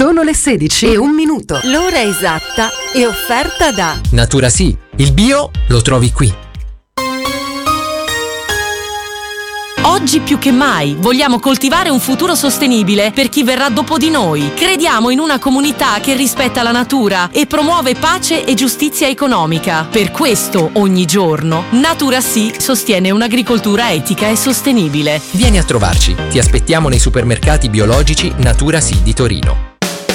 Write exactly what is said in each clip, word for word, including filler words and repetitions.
Sono le sedici e un minuto. L'ora esatta è offerta da Natura Sì, il bio lo trovi qui. Oggi più che mai vogliamo coltivare un futuro sostenibile per chi verrà dopo di noi. Crediamo in una comunità che rispetta la natura e promuove pace e giustizia economica. Per questo, ogni giorno, Natura Sì sostiene un'agricoltura etica e sostenibile. Vieni a trovarci, ti aspettiamo nei supermercati biologici Natura Sì di Torino.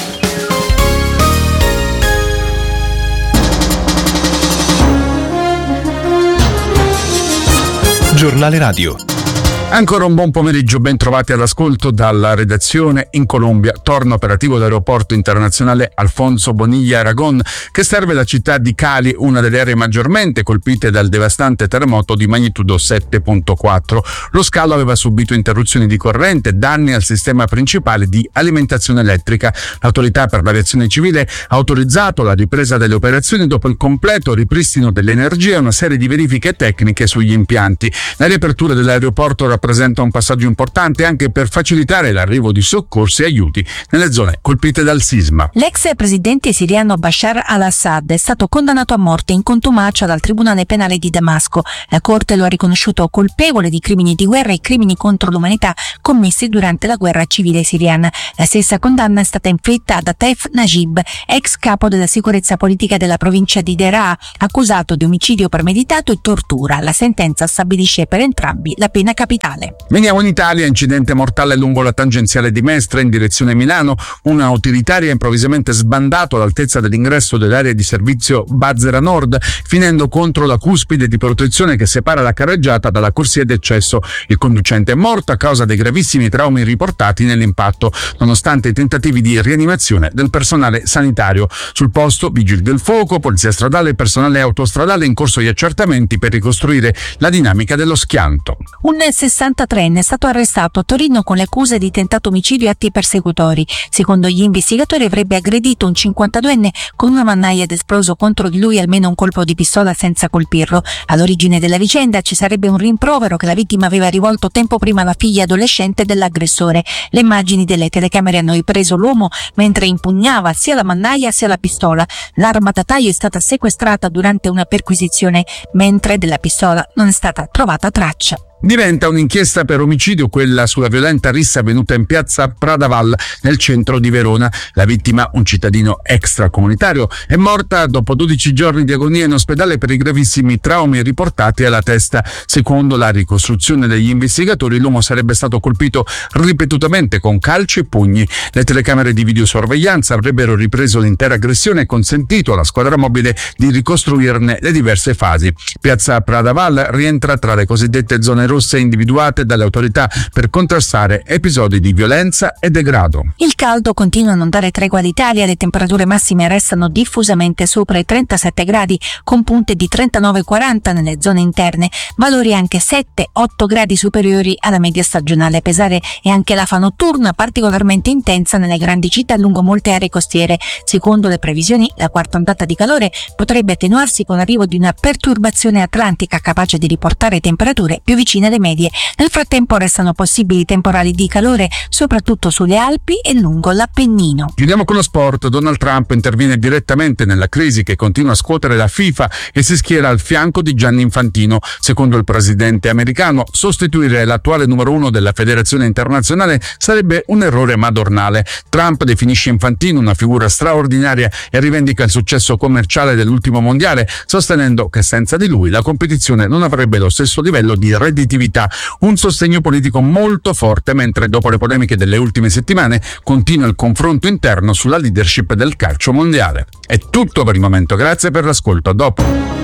Giornale Radio. Ancora un buon pomeriggio, ben trovati all'ascolto dalla redazione. In Colombia torna operativo l'aeroporto internazionale Alfonso Bonilla Aragón, che serve la città di Cali, una delle aree maggiormente colpite dal devastante terremoto di magnitudo sette virgola quattro. Lo scalo aveva subito interruzioni di corrente, danni al sistema principale di alimentazione elettrica. L'autorità per l'aviazione civile ha autorizzato la ripresa delle operazioni dopo il completo ripristino dell'energia e una serie di verifiche tecniche sugli impianti. La riapertura dell'aeroporto rappresenta un passaggio importante anche per facilitare l'arrivo di soccorsi e aiuti nelle zone colpite dal sisma. L'ex presidente siriano Bashar al-Assad è stato condannato a morte in contumacia dal Tribunale Penale di Damasco. La Corte lo ha riconosciuto colpevole di crimini di guerra e crimini contro l'umanità commessi durante la guerra civile siriana. La stessa condanna è stata inflitta da Taif Najib, ex capo della sicurezza politica della provincia di Deraa, accusato di omicidio premeditato e tortura. La sentenza stabilisce per entrambi la pena capitale. Veniamo in Italia, incidente mortale lungo la tangenziale di Mestre in direzione Milano. Una utilitaria ha improvvisamente sbandato all'altezza dell'ingresso dell'area di servizio Bazzera Nord, finendo contro la cuspide di protezione che separa la carreggiata dalla corsia d'accesso. Il conducente è morto a causa dei gravissimi traumi riportati nell'impatto, nonostante i tentativi di rianimazione del personale sanitario. Sul posto, vigili del fuoco, polizia stradale e personale autostradale in corso gli accertamenti per ricostruire la dinamica dello schianto. Un sessantatreenne è stato arrestato a Torino con le accuse di tentato omicidio e atti persecutori. Secondo gli investigatori avrebbe aggredito un cinquantaduenne con una mannaia ed esploso contro di lui almeno un colpo di pistola senza colpirlo. All'origine della vicenda ci sarebbe un rimprovero che la vittima aveva rivolto tempo prima alla figlia adolescente dell'aggressore. Le immagini delle telecamere hanno ripreso l'uomo mentre impugnava sia la mannaia sia la pistola. L'arma da taglio è stata sequestrata durante una perquisizione, mentre della pistola non è stata trovata traccia. Diventa un'inchiesta per omicidio quella sulla violenta rissa avvenuta in piazza Pradaval nel centro di Verona. La vittima, un cittadino extracomunitario, è morta dopo dodici giorni di agonia in ospedale per i gravissimi traumi riportati alla testa. Secondo la ricostruzione degli investigatori, l'uomo sarebbe stato colpito ripetutamente con calci e pugni. Le telecamere di videosorveglianza avrebbero ripreso l'intera aggressione e consentito alla squadra mobile di ricostruirne le diverse fasi. Piazza Pradaval rientra tra le cosiddette zone rosse individuate dalle autorità per contrastare episodi di violenza e degrado. Il caldo continua a non dare tregua all'Italia, le temperature massime restano diffusamente sopra i trentasette gradi, con punte di trentanove quaranta nelle zone interne, valori anche sette otto gradi superiori alla media stagionale. Pesare è anche l'afa notturna, particolarmente intensa nelle grandi città lungo molte aree costiere. Secondo le previsioni, la quarta ondata di calore potrebbe attenuarsi con l'arrivo di una perturbazione atlantica capace di riportare temperature più vicine alle medie. Nel frattempo restano possibili temporali di calore soprattutto sulle Alpi e lungo l'Appennino. Chiudiamo con lo sport. Donald Trump interviene direttamente nella crisi che continua a scuotere la FIFA e si schiera al fianco di Gianni Infantino. Secondo il presidente americano, sostituire l'attuale numero uno della federazione internazionale sarebbe un errore madornale. Trump definisce Infantino una figura straordinaria e rivendica il successo commerciale dell'ultimo mondiale, sostenendo che senza di lui la competizione non avrebbe lo stesso livello di redditività. Un sostegno politico molto forte, mentre dopo le polemiche delle ultime settimane continua il confronto interno sulla leadership del calcio mondiale. È tutto per il momento, grazie per l'ascolto, a dopo.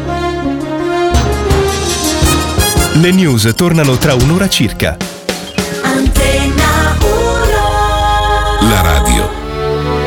Le news tornano tra un'ora circa. Antenna uno. La radio